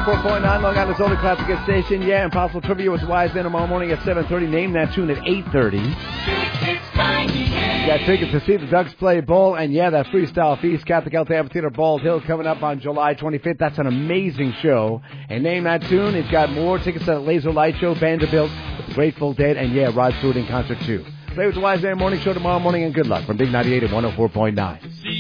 104.9, Long Island's only classic hit station. Yeah, Impossible Trivia with Wise Man tomorrow morning at 7:30. Name that tune at 8:30. You got tickets to see the Ducks play ball, and yeah, that freestyle feast, Catholic Health Amphitheater, Bald Hill, coming up on July 25th. That's an amazing show. And name that tune. It's got more tickets to the Laser Light Show, Vanderbilt, the Grateful Dead, and yeah, Rod Stewart in concert too. Play with the Wise Man Morning Show tomorrow morning, and good luck from Big 98 at 104.9.